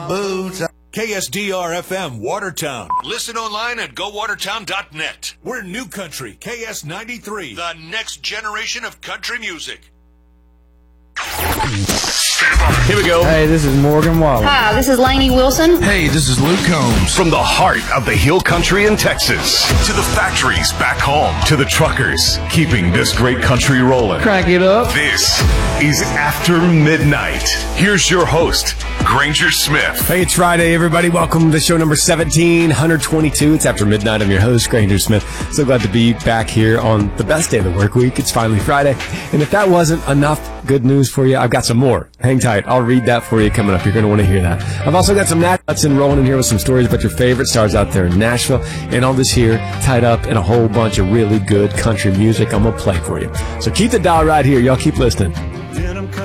Boots. KSDR-FM, Watertown. Listen online at gowatertown.net. We're New Country, KS93, the next generation of country music. Here we go. Hey, this is Morgan Wallen. Hi, this is Lainey Wilson. Hey, this is Luke Combs. From the heart of the hill country in Texas to the factories back home to the truckers keeping this great country rolling. Crank it up. This is After Midnight. Here's your host, Granger Smith. Hey, it's Friday, everybody. Welcome to show number 1722. It's After Midnight. I'm your host, Granger Smith. So glad to be back here on the best day of the work week. It's finally Friday. And if that wasn't enough good news for you, I've got some more. Hang tight. I'll read that for you coming up. You're going to want to hear that. I've also got some nuts and rolling in here with some stories about your favorite stars out there in Nashville. And all this here tied up in a whole bunch of really good country music I'm going to play for you. So keep the dial right here. Y'all keep listening.